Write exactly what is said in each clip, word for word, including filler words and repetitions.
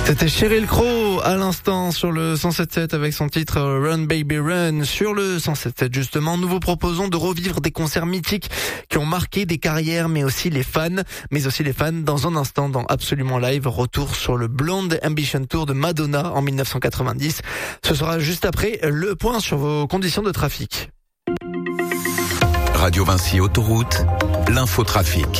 C'était Sheryl Crow à l'instant sur le cent sept sept avec son titre Run Baby Run. Sur le cent sept sept justement, nous vous proposons de revivre des concerts mythiques qui ont marqué des carrières mais aussi les fans, mais aussi les fans dans un instant dans Absolument Live. Retour sur le Blonde Ambition Tour de Madonna en dix-neuf cent quatre-vingt-dix. Ce sera juste après le point sur vos conditions de trafic. Radio Vinci Autoroute, l'infotrafic.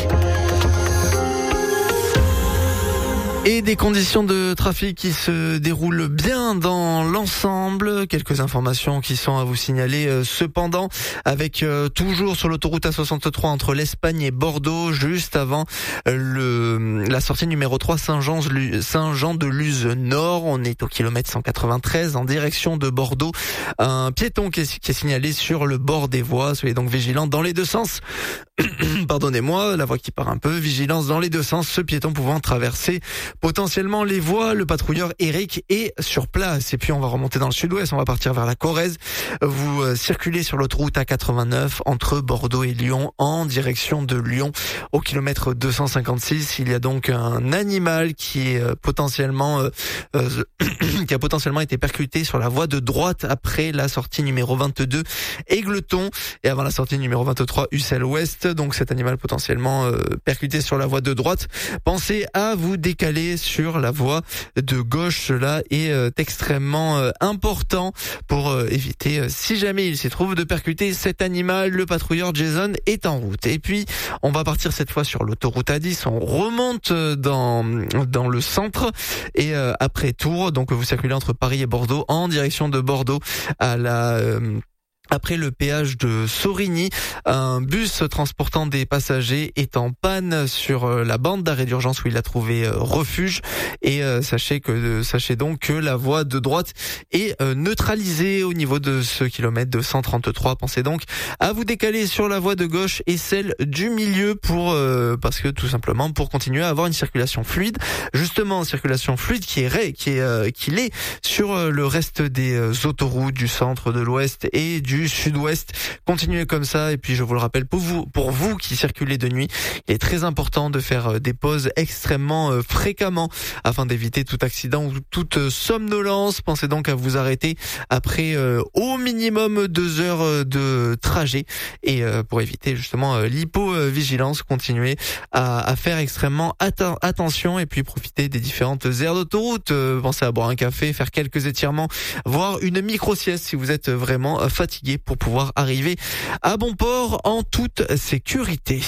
Et des conditions de trafic qui se déroulent bien dans l'ensemble. Quelques informations qui sont à vous signaler euh, cependant, avec euh, toujours sur l'autoroute A soixante-trois entre l'Espagne et Bordeaux, juste avant euh, le la sortie numéro trois Saint-Jean, Saint-Jean-de-Luz Nord. On est au kilomètre cent quatre-vingt-treize en direction de Bordeaux. Un piéton qui est, qui est signalé sur le bord des voies. Soyez donc vigilants dans les deux sens. Pardonnez-moi, la voie qui part un peu. Vigilance dans les deux sens, ce piéton pouvant traverser potentiellement les voies. Le patrouilleur Eric est sur place. Et puis on va remonter dans le sud-ouest, on va partir vers la Corrèze. Vous euh, circulez sur l'autoroute A quatre-vingt-neuf entre Bordeaux et Lyon en direction de Lyon au kilomètre deux cent cinquante-six. Il y a donc un animal qui est euh, potentiellement euh, euh, qui a potentiellement été percuté sur la voie de droite après la sortie numéro vingt-deux Égleton et avant la sortie numéro vingt-trois Ussel Ouest. Donc cet animal potentiellement euh, percuté sur la voie de droite. Pensez à vous décaler sur la voie de gauche. Cela est euh, extrêmement euh, important pour euh, éviter, euh, si jamais il s'y trouve, de percuter cet animal. Le patrouilleur Jason est en route. Et puis, on va partir cette fois sur l'autoroute A dix. On remonte dans dans le centre et euh, après Tours. Donc, vous circulez entre Paris et Bordeaux en direction de Bordeaux à la... Euh, Après le péage de Sorigny, un bus transportant des passagers est en panne sur la bande d'arrêt d'urgence où il a trouvé refuge. Et sachez que sachez donc que la voie de droite est neutralisée au niveau de ce kilomètre de cent trente-trois. Pensez donc à vous décaler sur la voie de gauche et celle du milieu pour parce que tout simplement pour continuer à avoir une circulation fluide. Justement, circulation fluide qui est qui est qui l'est sur le reste des autoroutes du centre, de l'ouest et du du sud-ouest. Continuez comme ça et puis je vous le rappelle pour vous pour vous qui circulez de nuit, il est très important de faire des pauses extrêmement fréquemment afin d'éviter tout accident ou toute somnolence. Pensez donc à vous arrêter après euh, au minimum deux heures de trajet et euh, pour éviter justement euh, l'hypovigilance, continuez à, à faire extrêmement atten- attention et puis profiter des différentes aires d'autoroute. Euh, pensez à boire un café, faire quelques étirements, voire une micro-sieste si vous êtes vraiment fatigué pour pouvoir arriver à bon port en toute sécurité.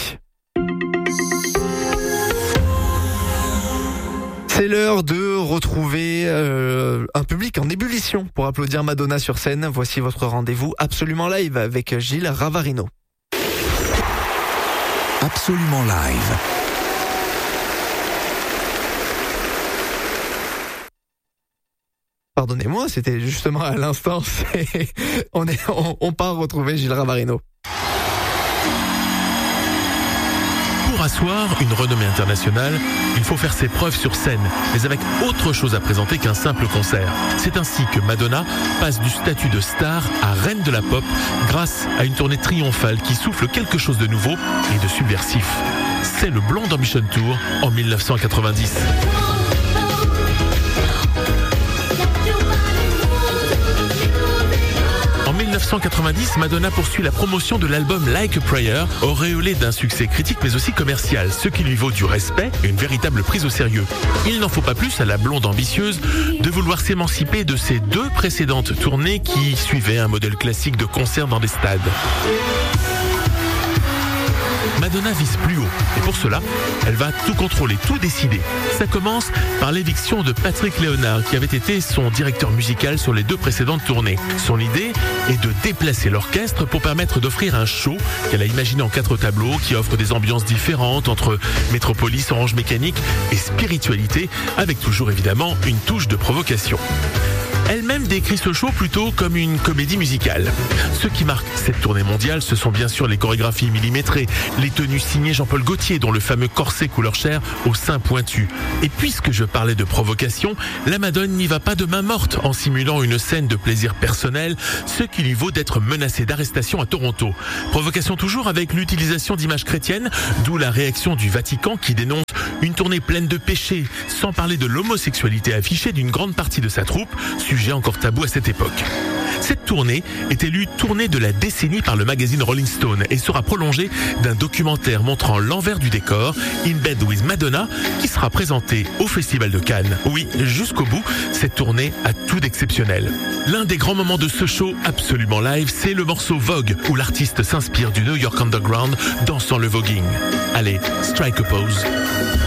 C'est l'heure de retrouver euh, un public en ébullition pour applaudir Madonna sur scène. Voici votre rendez-vous Absolument Live avec Gilles Ravarino. Absolument Live. Pardonnez-moi, c'était justement à l'instant. C'est... On, est, on, on part retrouver Gilles Ravarino. Pour asseoir une renommée internationale, il faut faire ses preuves sur scène, mais avec autre chose à présenter qu'un simple concert. C'est ainsi que Madonna passe du statut de star à reine de la pop grâce à une tournée triomphale qui souffle quelque chose de nouveau et de subversif. C'est le Blonde Ambition Tour en dix-neuf cent quatre-vingt-dix. En dix-neuf cent quatre-vingt-dix, Madonna poursuit la promotion de l'album Like a Prayer, auréolé d'un succès critique mais aussi commercial, ce qui lui vaut du respect et une véritable prise au sérieux. Il n'en faut pas plus à la blonde ambitieuse de vouloir s'émanciper de ses deux précédentes tournées qui suivaient un modèle classique de concert dans des stades. Madonna vise plus haut et pour cela, elle va tout contrôler, tout décider. Ça commence par l'éviction de Patrick Léonard qui avait été son directeur musical sur les deux précédentes tournées. Son idée est de déplacer l'orchestre pour permettre d'offrir un show qu'elle a imaginé en quatre tableaux qui offre des ambiances différentes entre métropolis, orange mécanique et spiritualité avec toujours évidemment une touche de provocation. Elle-même décrit ce show plutôt comme une comédie musicale. Ce qui marque cette tournée mondiale, ce sont bien sûr les chorégraphies millimétrées, les tenues signées Jean-Paul Gaultier, dont le fameux corset couleur chair au sein pointu. Et puisque je parlais de provocation, la Madone n'y va pas de main morte en simulant une scène de plaisir personnel, ce qui lui vaut d'être menacée d'arrestation à Toronto. Provocation toujours avec l'utilisation d'images chrétiennes, d'où la réaction du Vatican qui dénonce Une tournée pleine de péchés, sans parler de l'homosexualité affichée d'une grande partie de sa troupe, sujet encore tabou à cette époque. Cette tournée est élue tournée de la décennie par le magazine Rolling Stone et sera prolongée d'un documentaire montrant l'envers du décor, In Bed with Madonna, qui sera présenté au Festival de Cannes. Oui, jusqu'au bout, cette tournée a tout d'exceptionnel. L'un des grands moments de ce show absolument live, c'est le morceau Vogue, où l'artiste s'inspire du New York Underground dansant le voguing. Allez, strike a pose.